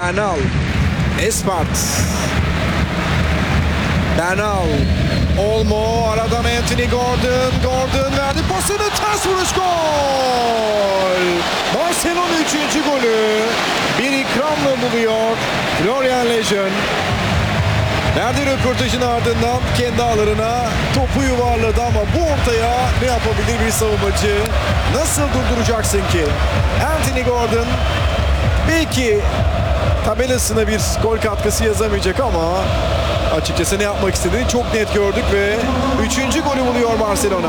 Bernal. Espart. Bernal. Olmo. Aradan Anthony Gordon. Gordon verdi pasını. Ters vuruş, gol. Barcelona 3. golü bir ikramla buluyor Florian Lejeune. Verdiği röportajın ardından kendi ağlarına topu yuvarladı ama bu ortaya ne yapabilir bir savunmacı? Nasıl durduracaksın ki? Anthony Gordon belki tabelasına bir gol katkısı yazamayacak ama açıkçası ne yapmak istediğini çok net gördük ve 3. golü buluyor Barcelona.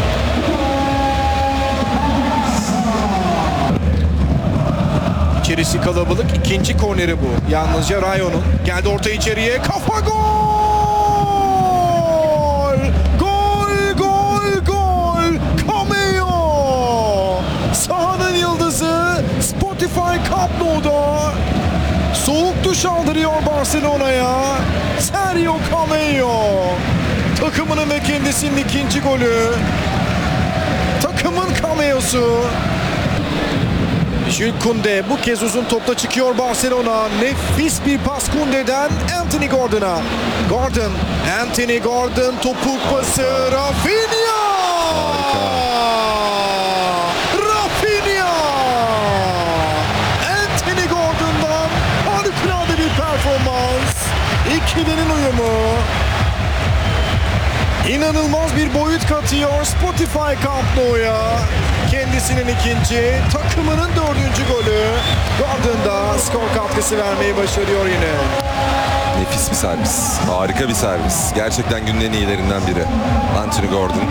İçerisi kalabalık. İkinci korneri bu. Yalnızca Rayon'un. Geldi orta içeriye. Kafa, gol! Gol, gol, gol! Cameo! Sahanın yıldızı Spotify Camp Nou'da soğuk duş aldırıyor Barcelona'ya. Sergio Cameo. Takımının ve kendisinin ikinci golü. Takımın cameosu. Jules Koundé bu kez uzun topla çıkıyor Barcelona. Nefis bir pas Koundé'den Anthony Gordon'a. Gordon, Anthony Gordon topuk pası. Rafinha! Rafinha! Anthony Gordon'dan harikulade bir performans. İkilinin uyumu. İnanılmaz bir boyut katıyor Spotify Camp Nou'ya. Kendisinin ikinci, takımının 4. golü. Gordon da skor katkısı vermeyi başarıyor yine. Nefis bir servis. Harika bir servis. Gerçekten günün en iyilerinden biri. Anthony Gordon.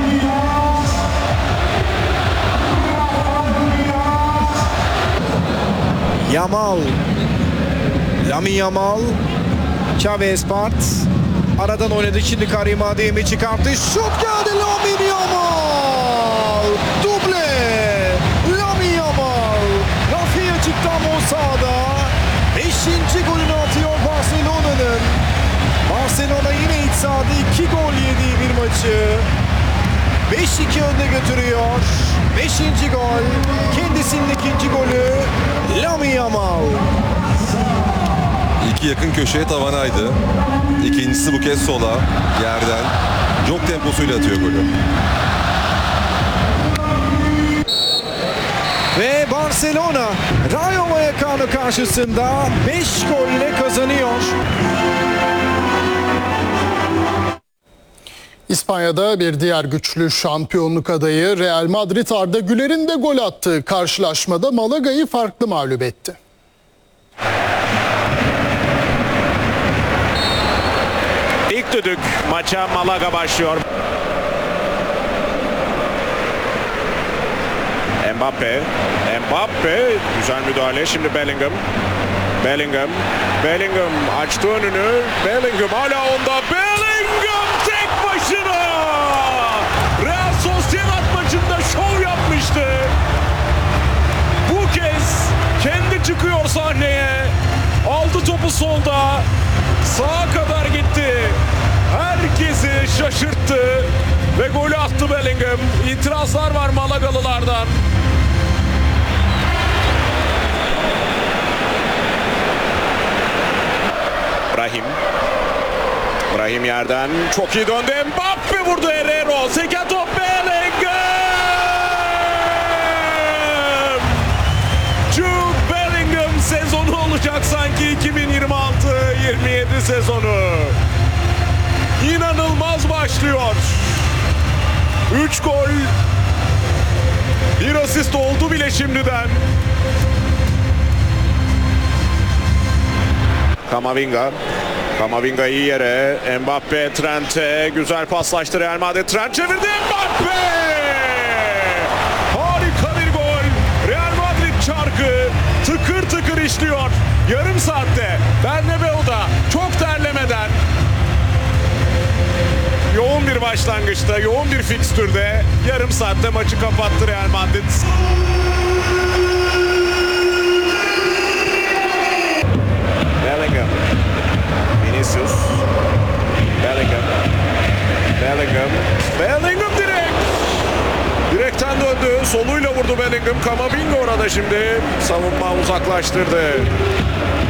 Yamal. Lamine Yamal. Xavi Espart. Aradan oynadı. Şimdi Karim Adeyemi çıkarttı. Şut geldi Lamine Yamal. Duble. Lamine Yamal. Rafinha çıktı ama o sahada. 5. golünü atıyor Barcelona'nın. Barcelona yine iç sahada 2 gol yediği bir maçı 5-2 önde götürüyor. 5. gol. Kendisinin ikinci golü Lamine Yamal. İlki yakın köşeye tavanaydı. İkincisi bu kez sola, yerden. Jog temposuyla atıyor golü. Ve Barcelona Rayo Vallecano karşısında 5 golle kazanıyor. İspanya'da bir diğer güçlü şampiyonluk adayı Real Madrid Arda Güler'in de gol attığı karşılaşmada Malaga'yı farklı mağlup etti. İlk düdük maça Malaga başlıyor. Mbappe güzel müdahale. Şimdi Bellingham açtı önünü. Bellingham hala onda. Bellingham tek başına. Real Sociedad maçında şov yapmıştı. Bu kez kendi çıkıyor sahneye. Aldı topu solda. Sağa kadar gitti. Herkesi şaşırttı. Ve golü attı Bellingham. İtirazlar var Malagalılardan. Brahim yerden çok iyi döndü. Mbappe vurdu Herrero. Seken top Bellingham. Jude Bellingham sezonu olacak sanki 2026-27 sezonu. İnanılmaz başlıyor. 3 gol. 1 asist oldu bile şimdiden. Camavinga iyi yere. Mbappe Trent'e güzel paslaştı Real Madrid. Trent çevirdi. Mbappe! Harika bir gol. Real Madrid çarkı tıkır tıkır işliyor. Yarım saatte Bernabeu'da çok terlemeden yoğun bir başlangıçta, yoğun bir fikstürde yarım saatte maçı kapattı Real Madrid. Bellingham. Vinicius. Bellingham direkt. Direkten döndü. Soluyla vurdu Bellingham. Camavinga orada şimdi. Savunma uzaklaştırdı.